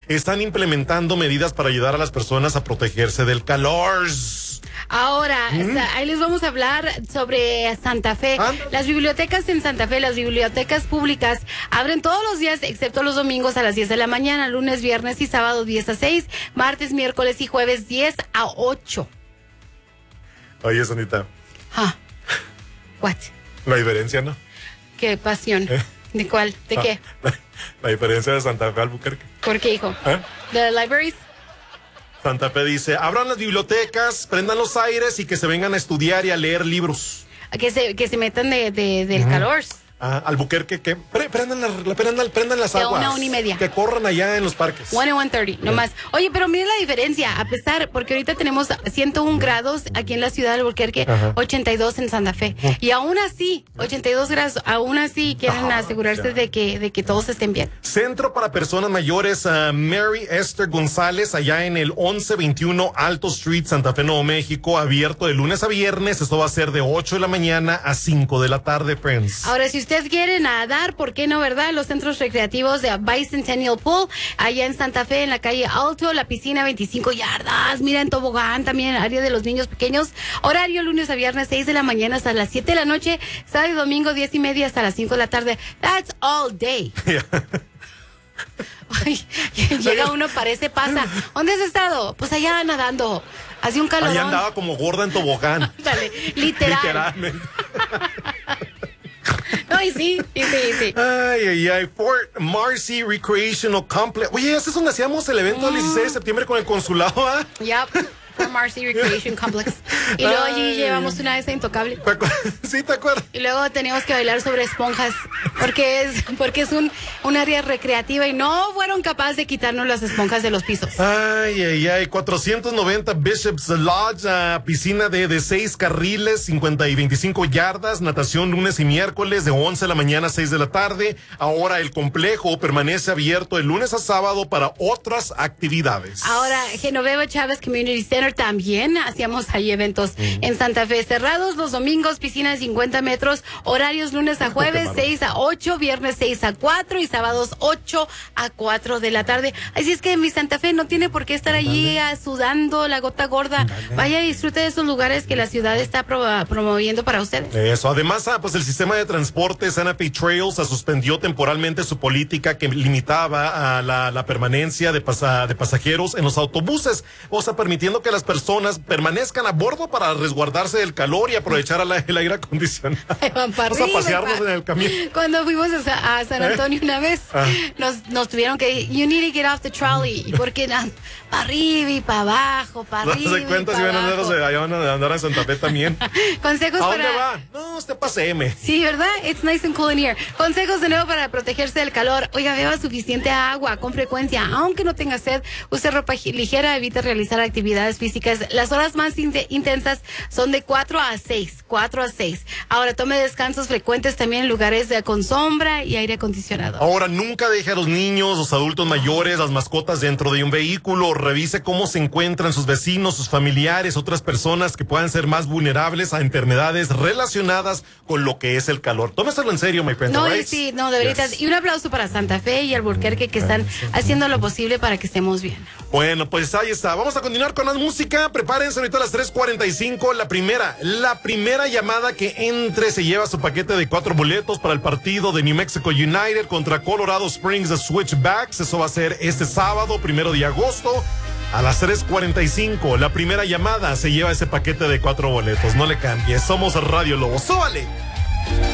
están implementando medidas para ayudar a las personas a protegerse del calor. Ahora, ahí les vamos a hablar sobre Santa Fe. Las bibliotecas en Santa Fe, las bibliotecas públicas, abren todos los días, excepto los domingos a las 10 de la mañana, lunes, viernes y sábado 10 a 6, martes, miércoles y jueves 10 a 8. Oye, Sonita. What? La diferencia, ¿no? ¿Qué pasión? ¿De cuál? ¿De qué? La diferencia de Santa Fe a Albuquerque. ¿Por qué, hijo? ¿De libraries? Santa Fe dice, abran las bibliotecas, prendan los aires y que se vengan a estudiar y a leer libros. Que se metan del calor. Albuquerque, que prendan las aguas. De 1 a 1:30. Que corran allá en los parques. 1 a 1:30, nomás. Oye, pero mira la diferencia, a pesar, porque ahorita tenemos 101 grados aquí en la ciudad de Albuquerque, 82 en Santa Fe. Y aún así, 82 grados, aún así quieren asegurarse de que todos estén bien. Centro para personas mayores, Mary Esther González, allá en el 1121 Alto Street, Santa Fe, Nuevo México, abierto de lunes a viernes. Esto va a ser de 8 de la mañana a 5 de la tarde, friends. Ahora, si usted quiere nadar, ¿por qué no, verdad? Los centros recreativos de Bicentennial Pool, allá en Santa Fe, en la calle Alto, la piscina 25 yardas, mira, en tobogán, también área de los niños pequeños, horario lunes a viernes, 6 de la mañana hasta las 7 de la noche, sábado y domingo, 10:30 hasta las 5 de la tarde. That's all day. Ay, llega uno, parece pasa. ¿Dónde has estado? Pues allá nadando. Hacía un calorón. Allá andaba como gorda en tobogán. Dale, literalmente. No, y sí. Ay. Fort Marcy Recreational Complex. Oye, ese es donde hacíamos el evento el 16 de septiembre con el consulado, ¿ah? Yep. Fort Marcy Recreation Complex. Y luego allí llevamos una de esa intocable. Sí, ¿te acuerdas? Y luego teníamos que bailar sobre esponjas, porque es un área recreativa y no fueron capaces de quitarnos las esponjas de los pisos. Ay. 490 Bishop's Lodge, piscina de 6 carriles, 50 y 25 yardas, natación lunes y miércoles de 11 de la mañana a 6 de la tarde. Ahora el complejo permanece abierto de lunes a sábado para otras actividades. Ahora, Genoveva Chávez Community Center también hacíamos ahí eventos en Santa Fe, cerrados los domingos, piscina de 50 metros, horarios lunes a jueves 6 a 8, viernes 6 a 4 y sábados 8 a 4 de la tarde. Así es que mi Santa Fe no tiene por qué estar allí sudando la gota gorda. Vaya y disfrute de esos lugares que la ciudad está promoviendo para ustedes. Eso, además, pues el sistema de transporte Sanape Trails suspendió temporalmente su política que limitaba a la permanencia de pasajeros en los autobuses, o sea, permitiendo que las personas permanezcan a bordo para resguardarse del calor y aprovechar el aire acondicionado. Vamos a pasearnos en el camión. Cuando fuimos a San Antonio una vez, nos tuvieron que, you need to get off the trolley, y porque para arriba y para abajo, para arriba. No se cuenta si van a andar en Santa Fe también. Consejos ¿A dónde va? No, usted pase M. Sí, ¿verdad? It's nice and cool in here. Consejos de nuevo para protegerse del calor. Oiga, beba suficiente agua con frecuencia. Aunque no tenga sed, use ropa ligera, evite realizar actividades físicas. Las horas más intensas son de 4 a 6. Ahora, tome descansos frecuentes también en lugares con sombra y aire acondicionado. Ahora, nunca deje a los niños, los adultos mayores, las mascotas dentro de un vehículo. Revise cómo se encuentran sus vecinos, sus familiares, otras personas que puedan ser más vulnerables a enfermedades relacionadas con lo que es el calor. Tómeselo en serio, my friend. No, right? sí, no, de verdad. Yes. Y un aplauso para Santa Fe y Albuquerque que están haciendo lo posible para que estemos bien. Bueno, pues ahí está. Vamos a continuar con más música. Prepárense ahorita a las 3:45. La primera llamada que entre se lleva su paquete de 4 boletos para el partido de New Mexico United contra Colorado Springs de Switchbacks. Eso va a ser este sábado, 1 de agosto. A las 3:45, la primera llamada se lleva ese paquete de 4 boletos. No le cambies. Somos Radio Lobo. ¡Súbale!